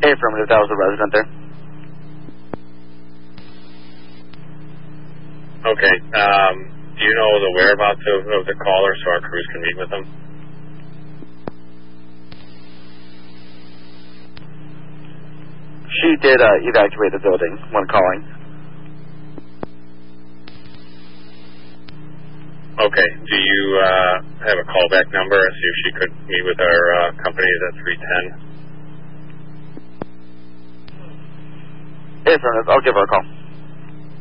Affirmative, that was a resident there. Okay, do you know the whereabouts of the caller so our crews can meet with them? She did evacuate the building when calling. Okay, do you have a callback number? See if she could meet with our company at 310. Affirmative, I'll give her a call.